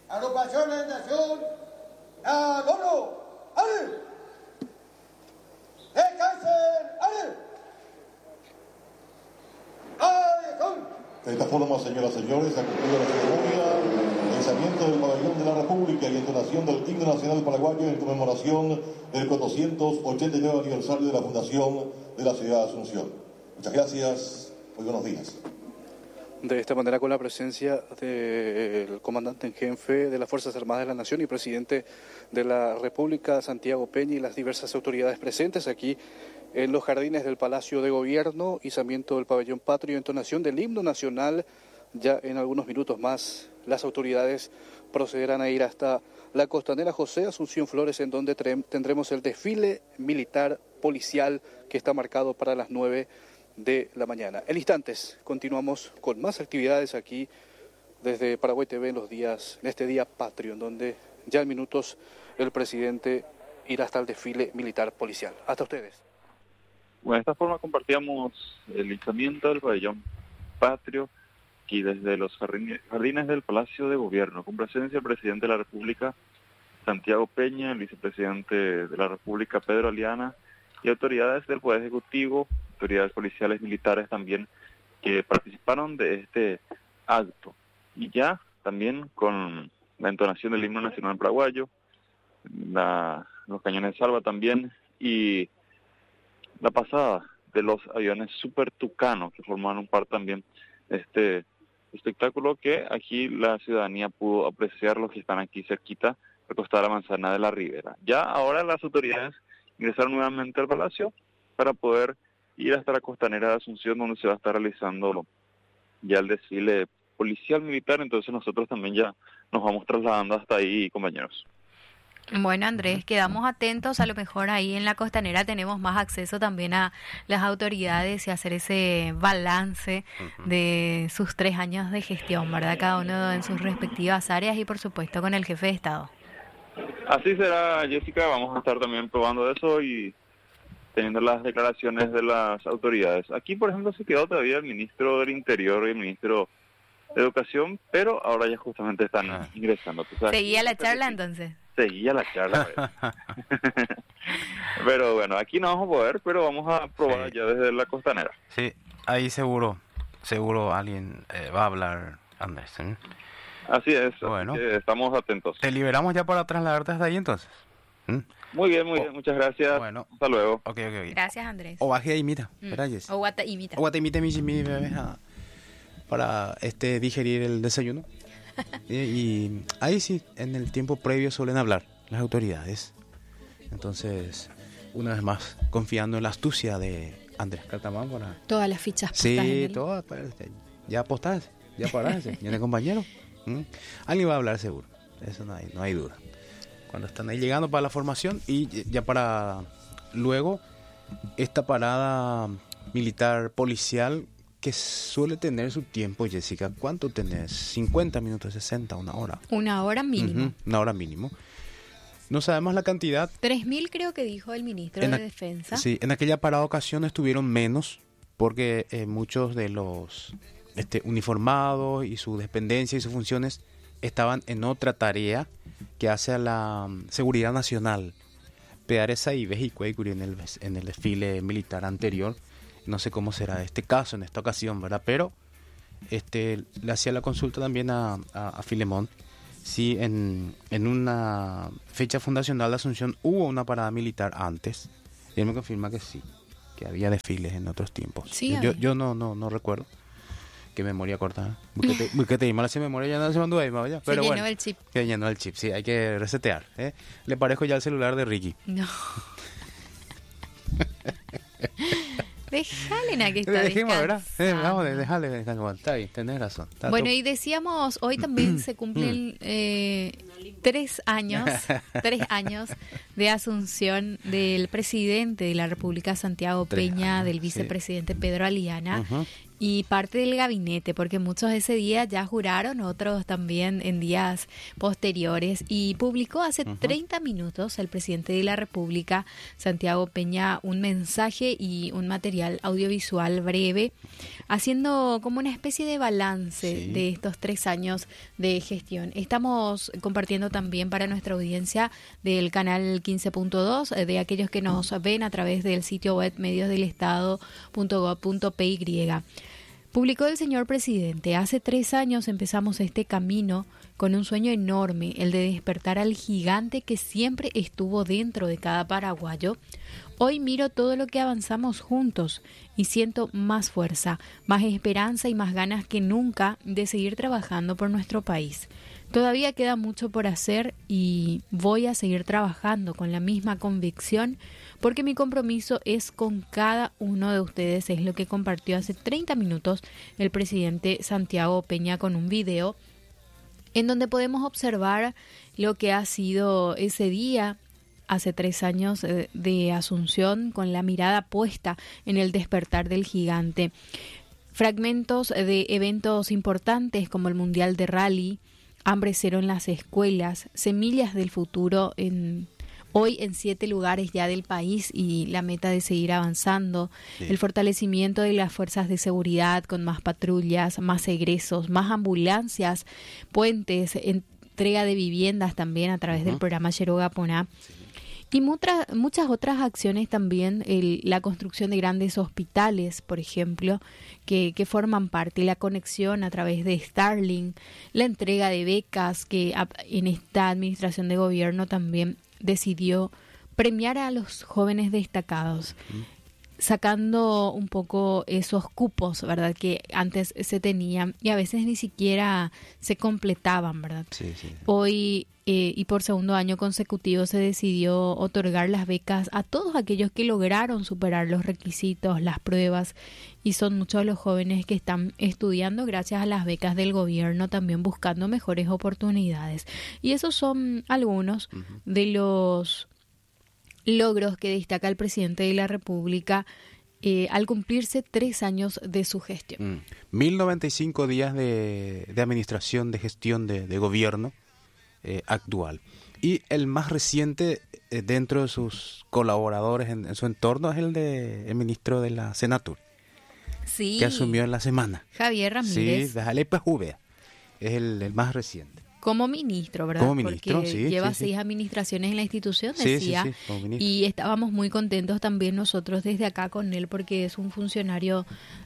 agrupación de nación, la ONU, ¡ale! ¡Descansen, ale! De esta forma, señoras y señores, ha concluido la ceremonia, lanzamiento del pabellón de la República y entonación del himno nacional paraguayo en conmemoración del 489 aniversario de la fundación de la ciudad de Asunción. Muchas gracias, muy buenos días. De esta manera, con la presencia del comandante en jefe de las Fuerzas Armadas de la Nación y presidente de la República, Santiago Peña, y las diversas autoridades presentes aquí en los jardines del Palacio de Gobierno, izamiento del pabellón patrio, entonación del himno nacional. Ya en algunos minutos más las autoridades procederán a ir hasta la costanera José Asunción Flores, en donde tendremos el desfile militar policial que está marcado para las 9 de la mañana. En instantes continuamos con más actividades aquí desde Paraguay TV en este día patrio, en donde ya en minutos el presidente irá hasta el desfile militar policial. Hasta ustedes. Bueno, de esta forma compartíamos el izamiento del pabellón patrio aquí desde los jardines del Palacio de Gobierno, con presencia del presidente de la República, Santiago Peña, el vicepresidente de la República, Pedro Aliana, y autoridades del Poder Ejecutivo, autoridades policiales, militares también, que participaron de este acto. Y ya también con la entonación del himno nacional paraguayo, los cañones de salva también, y la pasada de los aviones Super Tucano, que formaron parte también de este espectáculo que aquí la ciudadanía pudo apreciar, los que están aquí cerquita, al costado de la Manzana de la Ribera. Ya ahora las autoridades ingresaron nuevamente al Palacio para poder ir hasta la costanera de Asunción, donde se va a estar realizando ya el desfile policial militar. Entonces nosotros también ya nos vamos trasladando hasta ahí, compañeros. Bueno, Andrés, quedamos atentos, a lo mejor ahí en la costanera tenemos más acceso también a las autoridades y hacer ese balance de sus 3 años de gestión, ¿verdad? Cada uno en sus respectivas áreas y por supuesto con el jefe de Estado. Así será, Jessica, vamos a estar también probando eso y teniendo las declaraciones de las autoridades. Aquí, por ejemplo, se quedó todavía el ministro del Interior y el ministro de Educación, pero ahora ya justamente están ingresando. ¿Seguía la charla entonces? Seguía la charla. Pero bueno, aquí no vamos a poder, pero vamos a probar ya desde la costanera. Sí, ahí seguro alguien va a hablar, Andrés. Así es, bueno, así que estamos atentos. ¿Te liberamos ya para trasladarte hasta ahí entonces? Muy bien, muchas gracias. Bueno, hasta luego. Okay. Gracias, Andrés. O baje ahí, mira, verás. O guata imita. Mi bebé para digerir el desayuno. y ahí sí, en el tiempo previo suelen hablar las autoridades. Entonces, una vez más, confiando en la astucia de Andrés Cartamán para... Todas las fichas puestas. Sí, todas. Ya apostadas, ya paradas, ya de compañero. Alguien va a hablar seguro, eso no hay duda. Cuando están ahí llegando para la formación y ya para luego esta parada militar policial que suele tener su tiempo, Jessica. ¿Cuánto tenés? 50 minutos, 60, una hora. Una hora mínimo. Una hora mínimo. No sabemos la cantidad. 3.000 creo que dijo el ministro de Defensa. Sí, en aquella parada ocasión estuvieron menos porque muchos de los uniformados y su dependencia y sus funciones estaban en otra tarea que hace a la seguridad nacional. Pearesa y Vejicuecuri en el desfile militar anterior. No sé cómo será este caso en esta ocasión, ¿verdad? Pero le hacía la consulta también a Filemón si en una fecha fundacional de Asunción hubo una parada militar antes. Y él me confirma que sí, que había desfiles en otros tiempos. Sí, yo no recuerdo. Qué memoria corta. Porque te mala esa memoria, ya no se mandó ahí, ¿vaya? Pero se llenó bueno, el chip. Que llenó el chip, sí, hay que resetear. Le parezco ya el celular de Ricky. No. Déjale na que está Dejemos, ¿verdad? descansando. Vamos, déjale, está bien, tenés razón. Bueno, y decíamos, hoy también se cumplen 3 años de asunción del presidente de la República, Santiago Peña, del vicepresidente Pedro Aliana, y parte del gabinete, porque muchos ese día ya juraron, otros también en días posteriores, y publicó hace 30 minutos el presidente de la República, Santiago Peña, un mensaje y un material audiovisual breve, haciendo como una especie de balance de estos 3 años de gestión. Estamos compartiendo también para nuestra audiencia del canal 15.2, de aquellos que nos ven a través del sitio web mediosdelestado.gov.py. Publicó el señor presidente: hace 3 años empezamos este camino con un sueño enorme, el de despertar al gigante que siempre estuvo dentro de cada paraguayo. Hoy miro todo lo que avanzamos juntos y siento más fuerza, más esperanza y más ganas que nunca de seguir trabajando por nuestro país. Todavía queda mucho por hacer y voy a seguir trabajando con la misma convicción, porque mi compromiso es con cada uno de ustedes. Es lo que compartió hace 30 minutos el presidente Santiago Peña con un video en donde podemos observar lo que ha sido ese día hace 3 años de Asunción, con la mirada puesta en el despertar del gigante. Fragmentos de eventos importantes como el Mundial de Rally, Hambre Cero en las escuelas, Semillas del Futuro hoy en 7 lugares ya del país y la meta de seguir avanzando, el fortalecimiento de las fuerzas de seguridad con más patrullas, más egresos, más ambulancias, puentes, entrega de viviendas también a través del programa Yeroga Poná. Y muchas otras acciones también, la construcción de grandes hospitales, por ejemplo, que forman parte, la conexión a través de Starlink, la entrega de becas, que en esta administración de gobierno también decidió premiar a los jóvenes destacados, sacando un poco esos cupos, ¿verdad?, que antes se tenían y a veces ni siquiera se completaban, ¿verdad? Sí. Hoy y por segundo año consecutivo se decidió otorgar las becas a todos aquellos que lograron superar los requisitos, las pruebas, y son muchos los jóvenes que están estudiando gracias a las becas del gobierno, también buscando mejores oportunidades. Y esos son algunos de los logros que destaca el presidente de la República al cumplirse 3 años de su gestión. 1095 días de administración, de gestión de gobierno actual. Y el más reciente dentro de sus colaboradores en su entorno es el ministro de la Senatur, que asumió en la semana. Javier Ramírez. Sí, déjale pues Juvea. Es el más reciente. Como ministro, ¿verdad? Como ministro, porque lleva 6 administraciones en la institución, decía. Sí, como ministro. Y estábamos muy contentos también nosotros desde acá con él, porque es un funcionario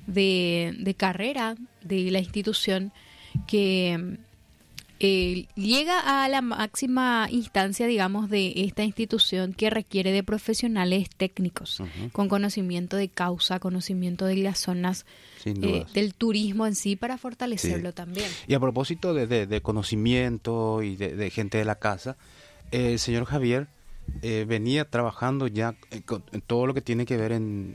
de carrera de la institución que llega a la máxima instancia, digamos, de esta institución, que requiere de profesionales técnicos, con conocimiento de causa, conocimiento de las zonas del turismo en sí, para fortalecerlo también. Y a propósito de conocimiento y de gente de la casa, el señor Javier venía trabajando ya con todo lo que tiene que ver en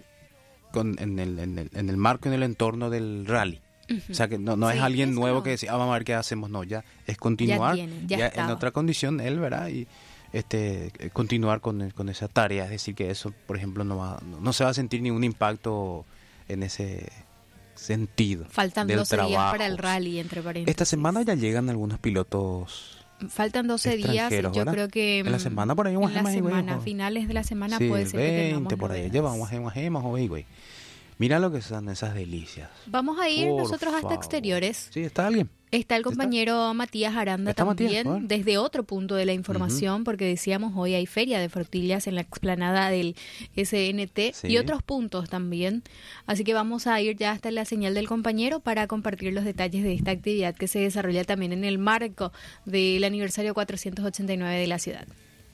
el marco, en el entorno del rally. O sea, que no es alguien nuevo que decía, vamos a ver qué hacemos. No, ya es continuar ya en otra condición él, ¿verdad? Y continuar con esa tarea. Es decir, que eso, por ejemplo, no se va a sentir ningún impacto en ese sentido. Faltan 12 días para el rally, entre paréntesis. Esta semana ya llegan algunos pilotos. Faltan 12 días, yo ¿verdad? Creo que en la semana por ahí finales de la semana sí, puede ser 20 que por ahí llevamos güey. Mira lo que son esas delicias. Vamos a ir nosotros hasta exteriores. Sí, ¿está alguien? Está el compañero Matías Aranda también, Matías, desde otro punto de la información, porque decíamos hoy hay feria de frutillas en la explanada del SNT y otros puntos también. Así que vamos a ir ya hasta la señal del compañero para compartir los detalles de esta actividad que se desarrolla también en el marco del aniversario 489 de la ciudad.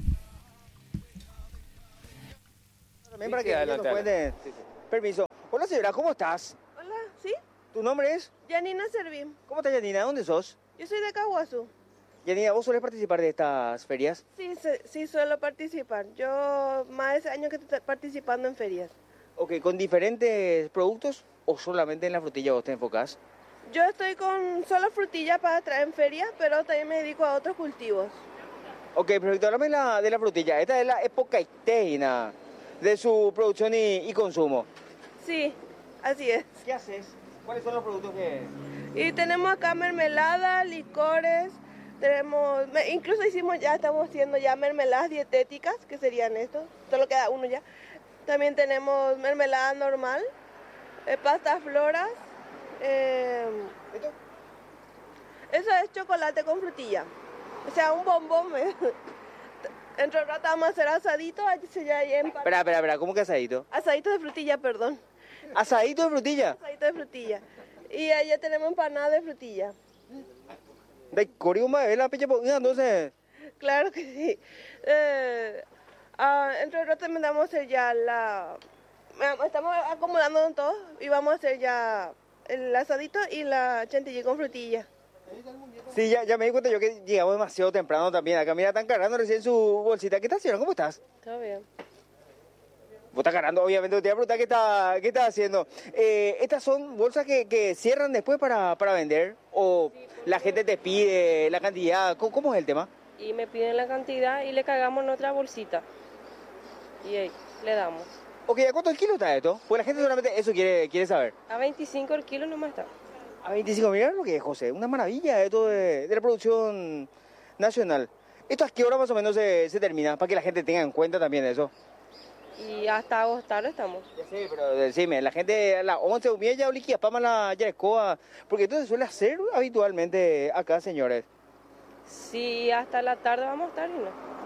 También para que nos pueden... Permiso. Hola señora, ¿cómo estás? Hola, ¿sí? ¿Tu nombre es? Yanina Servín. ¿Cómo estás, Yanina? ¿Dónde sos? Yo soy de Caguazú. Yanina, ¿vos solés participar de estas ferias? Sí, suelo participar. Yo más de ese año que estoy participando en ferias. Ok, ¿con diferentes productos o solamente en la frutilla vos te enfocás? Yo estoy con solo frutilla para traer en ferias, pero también me dedico a otros cultivos. Ok, perfecto. Háblame de la frutilla. Esta es la época de su producción y consumo. Sí, así es. ¿Qué haces? ¿Cuáles son los productos que...? Y tenemos acá mermelada, licores, incluso estamos haciendo ya mermeladas dietéticas, que serían estos, solo queda uno ya. También tenemos mermelada normal, pastas floras, eso es chocolate con frutilla, o sea, un bombón. Dentro de rato vamos a hacer asadito, Espera, ¿cómo que asadito? Asadito de frutilla, perdón. ¿Asadito de frutilla? Asadito de frutilla. Y allá tenemos empanada de frutilla. ¿De coriuma es la pecha ponida, entonces? Claro que sí. Dentro de rato vamos a hacer ya estamos acomodando todo y vamos a hacer ya el asadito y la chantilly con frutilla. Sí, ya me di cuenta yo que llegamos demasiado temprano también. Acá mira, están cargando recién su bolsita. ¿Qué estás haciendo? ¿Cómo estás? Todo bien. Vos estás cargando, obviamente, te voy a preguntar qué estás haciendo. ¿Estas son bolsas que cierran después para vender? ¿O la gente te pide la cantidad? ¿Cómo es el tema? Y me piden la cantidad y le cargamos en otra bolsita. Y ahí le damos. Ok, ¿a cuánto el kilo está esto? Pues la gente solamente eso quiere saber. A 25 el kilo nomás está. A 25, mirá lo que es, José. Una maravilla esto de la producción nacional. ¿Esto a qué hora más o menos se termina? Para que la gente tenga en cuenta también eso. Y hasta agotar estamos. Ya sé, pero decime, la gente a las 11 o media ya liquida para la yarescoa. Porque esto se suele hacer habitualmente acá, señores. Sí, hasta la tarde vamos a estar, ¿no?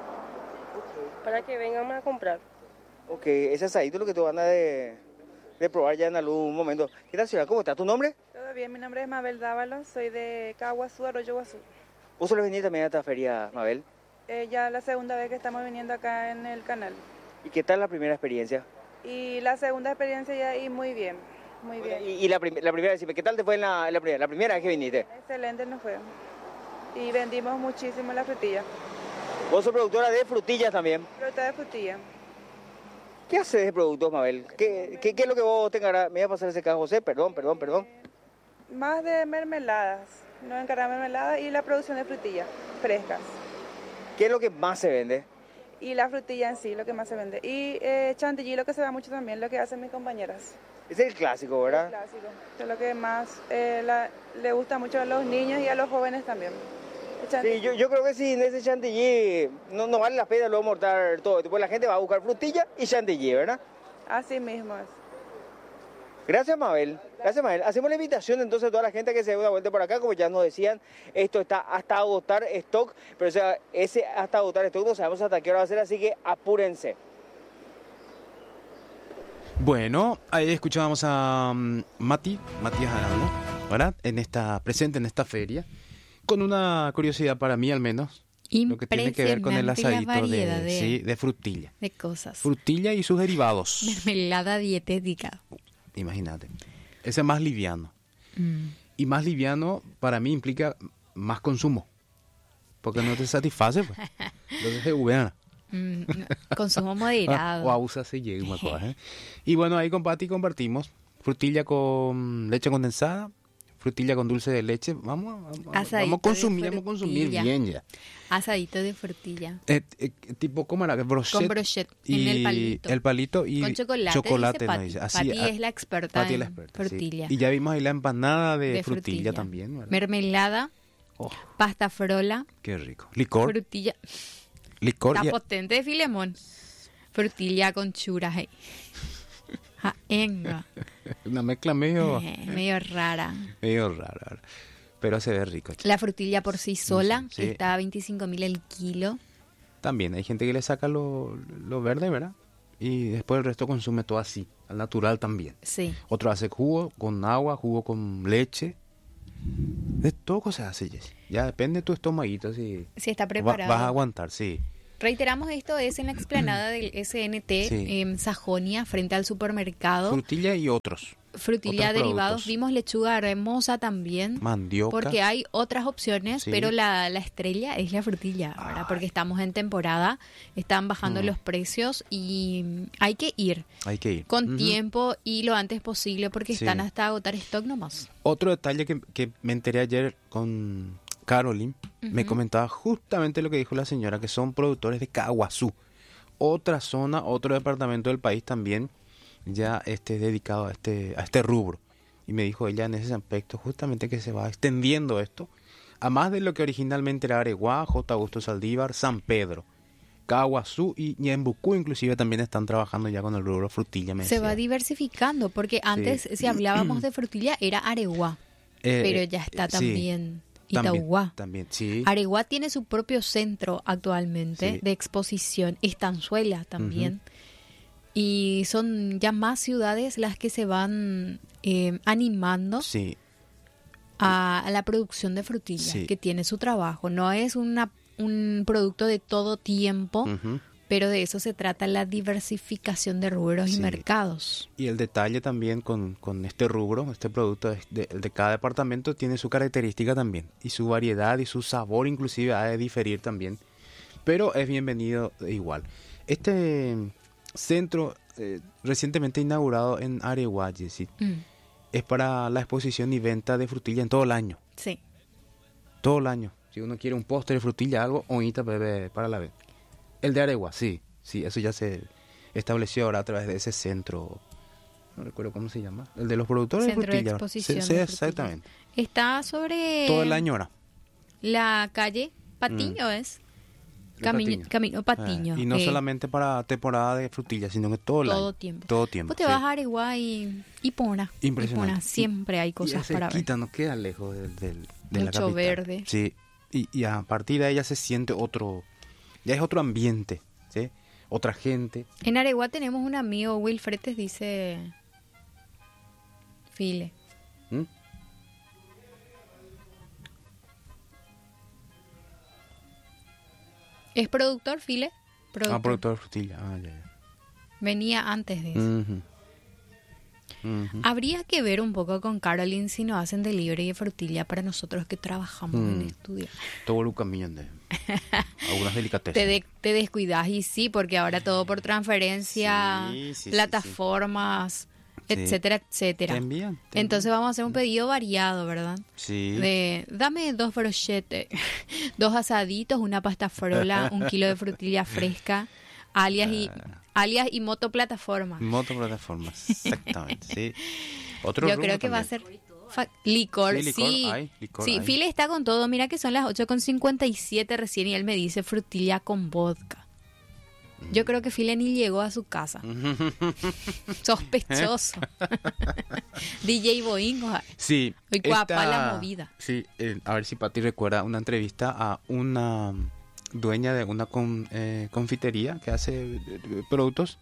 Para que vengan a comprar. Ok, ese asadito es lo que tú van a de probar ya en algún momento. ¿Qué tal, señora? ¿Cómo está? ¿Tu nombre? Todo bien, mi nombre es Mabel Dávalo, soy de Caguazú, Arroyo Guazú. ¿Vos solés venir también a esta feria, Mabel? Ya la segunda vez que estamos viniendo acá en el canal. ¿Y qué tal la primera experiencia? Y la segunda experiencia ya y muy bien, muy bien. ¿Y la primera, decime, qué tal te fue en la primera? La primera vez que viniste. Excelente nos fue. Y vendimos muchísimo la frutilla. ¿Vos sos productora de frutillas también? Fruta de frutilla. ¿Qué haces de productos, Mabel? ¿Qué es lo que vos te encargas? Me voy a pasar ese caso, José, perdón. Más de mermeladas, nos encargamos de mermeladas y la producción de frutillas frescas. ¿Qué es lo que más se vende? Y la frutilla en sí, lo que más se vende. Y chantilly, lo que se da mucho también, lo que hacen mis compañeras. Es el clásico, ¿verdad? El clásico, es lo que más le gusta mucho a los niños y a los jóvenes también. Sí, yo creo que sin ese chantilly no vale la pena luego mortar todo. Después la gente va a buscar frutilla y chantilly, ¿verdad? Así mismo es. Gracias, Mabel. Gracias, Mabel. Hacemos la invitación entonces a toda la gente que se dé una vuelta por acá. Como ya nos decían, esto está hasta agotar stock, pero o sea, ese hasta agotar stock no sabemos hasta qué hora va a ser, así que apúrense. Bueno, ahí escuchábamos a Matías Aranda, ¿verdad? Presente en esta feria, con una curiosidad para mí al menos, lo que tiene que ver con el asadito de frutilla. De cosas. Frutilla y sus derivados. Mermelada dietética. Imagínate. Ese es más liviano. Y más liviano para mí implica más consumo. Porque no te satisface, pues. Entonces se gana. Consumo moderado. O abusa se llega una cosa, ¿eh? Y bueno, ahí con Pati compartimos frutilla con leche condensada, frutilla con dulce de leche. Vamos a consumir bien ya. Asadito de frutilla. Tipo, ¿cómo era? Brochet. Con brochet en el palito. El palito y con chocolate dice Pati. Así, Pati es la experta en frutilla. Sí. Y ya vimos ahí la empanada de frutilla también, ¿verdad? Mermelada, pasta frola. Qué rico. Licor. Frutilla. Licor. Está potente de Filemón. Frutilla con churas. Una mezcla medio rara. Medio rara. Pero se ve rico. La frutilla por sí sola sí. está a 25.000 el kilo. También hay gente que le saca lo verde, ¿verdad? Y después el resto consume todo así, al natural también. Sí. Otro hace jugo con agua, jugo con leche. De todo cosa hace, Jessy. Ya depende de tu estomaguito si está preparado. Vas a aguantar, sí. Reiteramos, esto es en la explanada del SNT, en Sajonia, frente al supermercado. Frutilla y otros. Frutilla derivados. Productos. Vimos lechuga hermosa también. Mandioca. Porque hay otras opciones, pero la estrella es la frutilla, ¿verdad? Porque estamos en temporada, están bajando los precios y hay que ir. Con tiempo y lo antes posible porque están hasta agotar stock nomás. Otro detalle que me enteré ayer con Caroline, me comentaba justamente lo que dijo la señora, que son productores de Caguazú. Otra zona, otro departamento del país también ya dedicado a este rubro. y me dijo ella en ese aspecto justamente que se va extendiendo esto, a más de lo que originalmente era Areguá, J. Augusto Saldívar, San Pedro, Caguazú y Ñembucú inclusive también están trabajando ya con el rubro frutilla. Se va diversificando, porque antes si hablábamos de frutilla era Areguá, pero ya está también Itaúguá. También, sí. Areguá tiene su propio centro actualmente de exposición, Estanzuela también. Y son ya más ciudades las que se van animando a la producción de frutilla, que tiene su trabajo. No es un producto de todo tiempo, pero de eso se trata la diversificación de rubros y mercados. Y el detalle también con este rubro, este producto de cada departamento tiene su característica también, y su variedad y su sabor inclusive ha de diferir también, pero es bienvenido igual. Este centro recientemente inaugurado en Areguá, Jessy, es para la exposición y venta de frutilla en todo el año. Sí. Todo el año. Si uno quiere un postre de frutilla, algo, oíta para la vez. El de Areguá, sí, eso ya se estableció ahora a través de ese centro, no recuerdo cómo se llama, el de los productores centro de frutilla. De exposición sí, de exactamente. Está sobre... Todo el año ahora. La calle Patiño Camino Patiño. Y no solamente para temporada de frutilla, sino que todo el año. Todo tiempo. Vos te vas a Areguá y Ipona. Impresionante. Ipona, siempre hay cosas para ver. No queda lejos de la mucho capital. Verde. Sí, y a partir de ahí ya se siente ya es otro ambiente, ¿sí? Otra gente. En Areguá tenemos un amigo, Will Fretes, dice File. ¿Es productor, File? Productor de frutilla. Ya. Venía antes de eso. Habría que ver un poco con Caroline si nos hacen delivery de frutilla para nosotros que trabajamos en el estudio. Todo lo cambian de algunas delicatessen. Te descuidas y sí, porque ahora todo por transferencia, plataformas, etcétera, etcétera. Te envían. Entonces vamos a hacer un pedido variado, ¿verdad? Sí. Dame 2 brochetes, 2 asaditos, una pasta frola, 1 kilo de frutilla fresca, alias y motoplataforma. Motoplataformas, exactamente, sí. Otro yo creo que también va a ser licor, sí. Sí, File está con todo. Mira que son las 8:57 recién y él me dice frutilla con vodka. Yo creo que File ni llegó a su casa. Sospechoso. DJ Boingo. Sí. Hoy guapa la movida. Sí, a ver si Pati recuerda una entrevista a una dueña de una confitería que hace productos.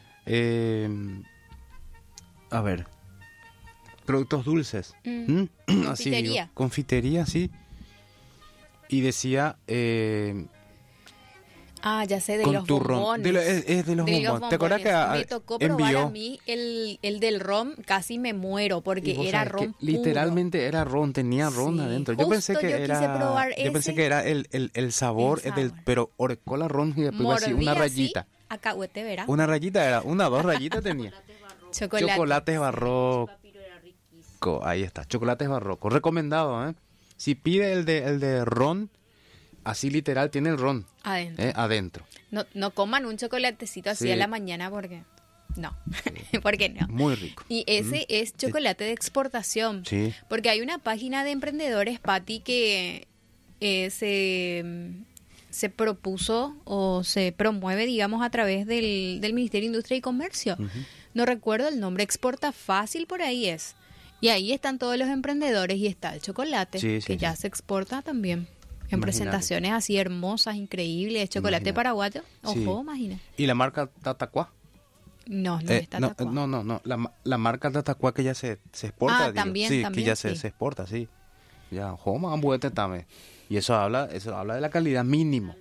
A ver. Productos dulces. Confitería. Así, confitería, sí. Y decía... ya sé, de con los tu bombones. Es de los bombones. ¿Te acuerdas que me tocó probar a mí el del ron? Casi me muero porque era ron puro. Literalmente era ron, tenía ron adentro. Yo pensé que era el sabor, pero orecola ron y después así una rayita. Acahuete, ¿verdad? Una rayita era, 2 rayitas tenía. Chocolates barroco. Ahí está, chocolates barroco. Recomendado, ¿eh? Si pide el de ron, así literal tiene el ron adentro. No coman un chocolatecito así a la mañana porque no. Porque no. Muy rico. Y ese es chocolate de exportación. Sí. Porque hay una página de emprendedores, Pati, que se propuso o se promueve, digamos, a través del Ministerio de Industria y Comercio. No recuerdo el nombre, Exporta Fácil, por ahí es. Y ahí están todos los emprendedores y está el chocolate, que ya se exporta también. En presentaciones así hermosas, increíbles, chocolate paraguayo. Ojo, imagina. ¿Y la marca Tatacuá? No es Tatacuá. No. La marca Tatacuá que ya se exporta. También. Sí, que ya se exporta, sí. Ya, Joma, ambuete también. Y eso habla de la calidad mínimo.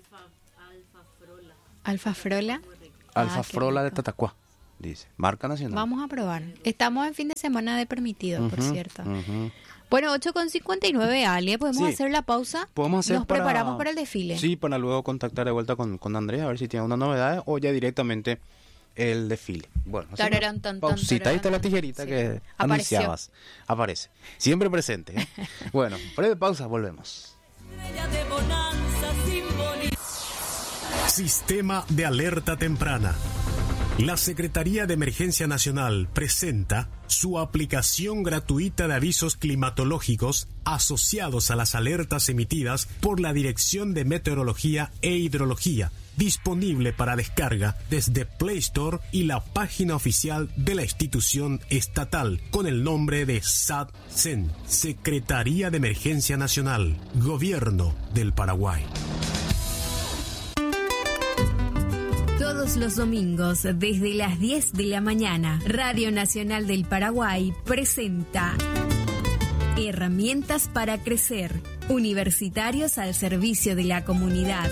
Alfa Frola. Alfa Frola de Tatacuá, dice. Marca nacional. Vamos a probar. Estamos en fin de semana de permitido, por cierto. Bueno, 8:59, Ale, ¿podemos hacer la pausa? Podemos hacer. Nos preparamos para el desfile. Sí, para luego contactar de vuelta con Andrea, a ver si tiene una novedad o ya directamente el desfile. Bueno, pausita, ahí está la tijerita que anunciabas. Aparece. Siempre presente. Bueno, breve pausa, volvemos. Sistema de alerta temprana. La Secretaría de Emergencia Nacional presenta su aplicación gratuita de avisos climatológicos asociados a las alertas emitidas por la Dirección de Meteorología e Hidrología, disponible para descarga desde Play Store y la página oficial de la institución estatal, con el nombre de SATCEN, Secretaría de Emergencia Nacional, Gobierno del Paraguay. Todos los domingos, desde las 10 de la mañana, Radio Nacional del Paraguay presenta Herramientas para Crecer, universitarios al servicio de la comunidad.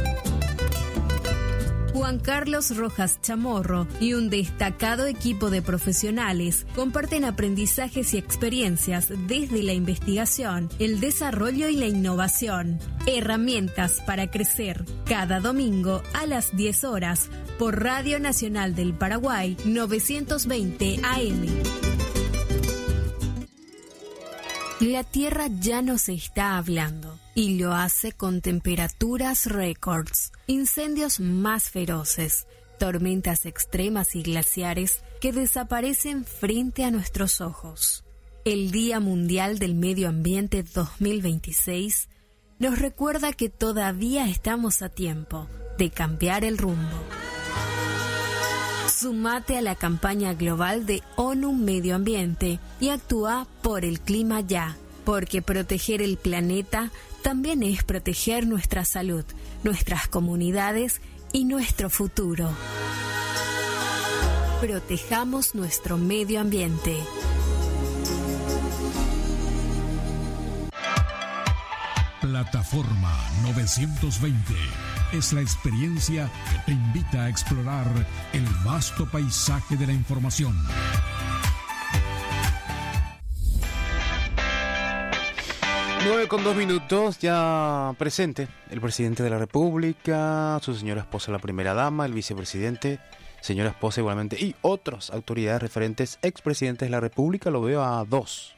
Juan Carlos Rojas Chamorro y un destacado equipo de profesionales comparten aprendizajes y experiencias desde la investigación, el desarrollo y la innovación. Herramientas para Crecer, cada domingo a las 10 horas por Radio Nacional del Paraguay 920 AM. La Tierra ya nos está hablando y lo hace con temperaturas récords, incendios más feroces, tormentas extremas y glaciares que desaparecen frente a nuestros ojos. El Día Mundial del Medio Ambiente 2026 nos recuerda que todavía estamos a tiempo de cambiar el rumbo. Sumate a la campaña global de ONU Medio Ambiente y actúa por el clima ya, porque proteger el planeta también es proteger nuestra salud, nuestras comunidades y nuestro futuro. Protejamos nuestro medio ambiente. Plataforma 920 es la experiencia que te invita a explorar el vasto paisaje de la información. Con 2 minutos, ya presente el presidente de la República, su señora esposa la primera dama, el vicepresidente, señora esposa igualmente, y otras autoridades referentes, expresidentes de la República. Lo veo a 2.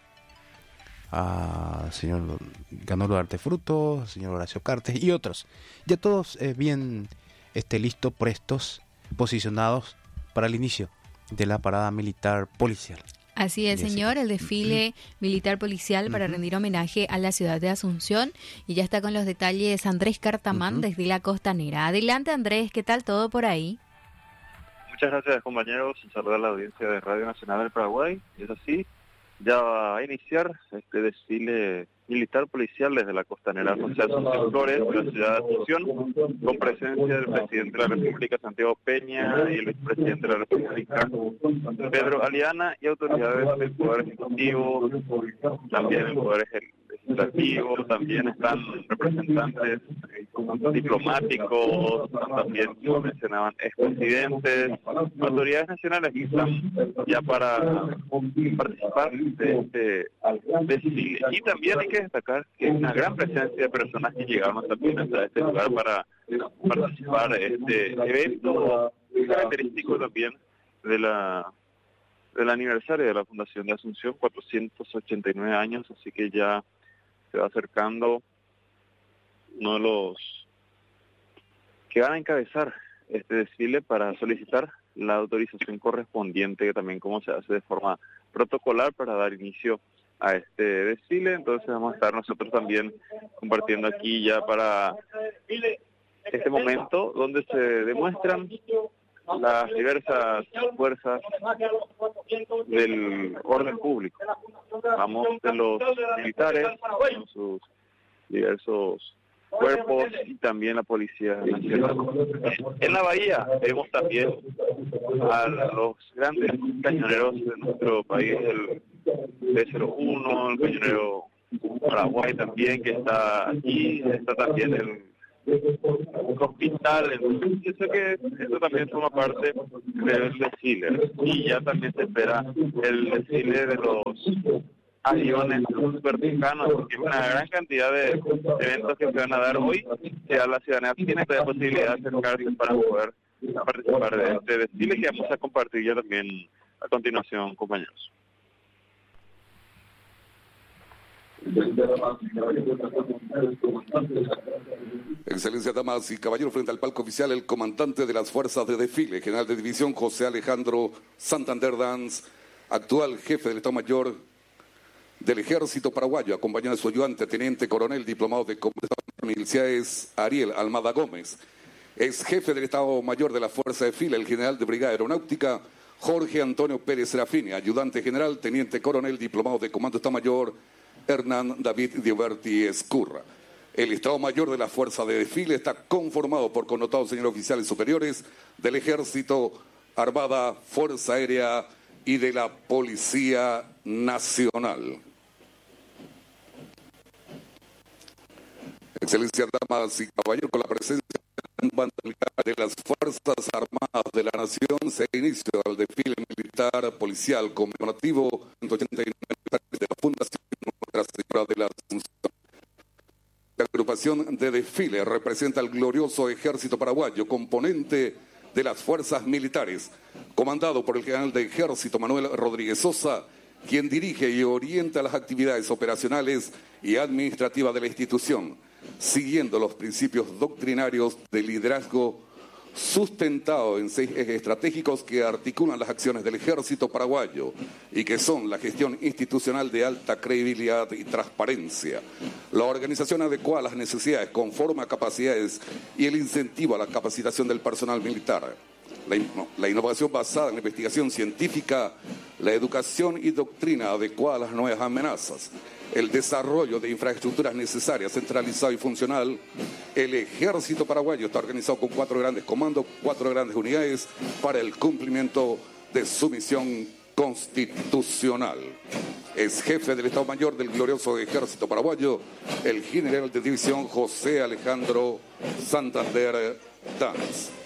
A señor Ganolo Arte Fruto, señor Horacio Cartes y otros. Ya todos bien listos, prestos, posicionados para el inicio de la parada militar policial. Así es, señor, el desfile militar policial para rendir homenaje a la ciudad de Asunción. Y ya está con los detalles Andrés Cartamán desde la Costanera. Adelante, Andrés, ¿qué tal todo por ahí? Muchas gracias, compañeros. Un saludo a la audiencia de Radio Nacional del Paraguay. Es así, ya va a iniciar este desfile militar policial desde la Costanera José Asunción Flores de la ciudad de Asunción, con presencia del presidente de la República, Santiago Peña, y el vicepresidente de la República, Pedro Aliana, y autoridades del Poder Ejecutivo, también el Poder Legislativo, también están representantes diplomáticos, también, como mencionaban, expresidentes, autoridades nacionales que están ya para participar de este desfile. Y también hay que destacar que hay una gran presencia de personas que llegaron también hasta este lugar para participar de este evento característico también del aniversario de la Fundación de Asunción, 489 años, así que ya se va acercando uno de los que van a encabezar este desfile para solicitar la autorización correspondiente, que también como se hace de forma protocolar para dar inicio a este desfile. Entonces vamos a estar nosotros también compartiendo aquí ya para este momento donde se demuestran las diversas fuerzas del orden público. Vamos de los militares con sus diversos cuerpos y también la Policía Nacional. En la bahía vemos también a los grandes cañoneros de nuestro país, el B-01, el cañonero Paraguay también, que está aquí, está también el hospital. Yo sé que esto también forma parte del desfile, y ya también se espera el desfile de los aviones supercercanos, porque es una gran cantidad de eventos que se van a dar hoy. Ya la ciudadanía tiene la posibilidad de acercarse para poder participar de este desfile, que vamos a compartir ya también a continuación, compañeros. Excelencia, damas y caballeros, frente al palco oficial, el comandante de las fuerzas de desfile, general de división José Alejandro Santander Danz, actual jefe del Estado Mayor del Ejército Paraguayo, acompañado de su ayudante, teniente coronel, diplomado de miliciaes Ariel Almada Gómez, ex jefe del Estado Mayor de la Fuerza de Desfile, el general de Brigada Aeronáutica Jorge Antonio Pérez Serafini, ayudante general, teniente coronel, diplomado de Comando Estado Mayor Hernán David Dioberti Escurra. El Estado Mayor de la Fuerza de Desfile está conformado por connotados señores oficiales superiores del Ejército, Armada, Fuerza Aérea y de la Policía Nacional. Excelencia, damas y caballeros, con la presencia de las Fuerzas Armadas de la Nación, se inicia el desfile militar policial conmemorativo 189 de la Fundación Nuestra Señora de la Asunción. La agrupación de desfile representa al glorioso Ejército Paraguayo, componente de las fuerzas militares, comandado por el general de Ejército Manuel Rodríguez Sosa, quien dirige y orienta las actividades operacionales y administrativas de la institución, siguiendo los principios doctrinarios del liderazgo sustentado en 6 ejes estratégicos que articulan las acciones del Ejército Paraguayo y que son la gestión institucional de alta credibilidad y transparencia, la organización adecuada a las necesidades conforme a capacidades y el incentivo a la capacitación del personal militar, la innovación basada en la investigación científica, la educación y doctrina adecuada a las nuevas amenazas, el desarrollo de infraestructuras necesarias, centralizado y funcional. El Ejército Paraguayo está organizado con 4 grandes comandos, 4 grandes unidades para el cumplimiento de su misión constitucional. Es jefe del Estado Mayor del glorioso Ejército Paraguayo, el general de división José Alejandro Santander Danz.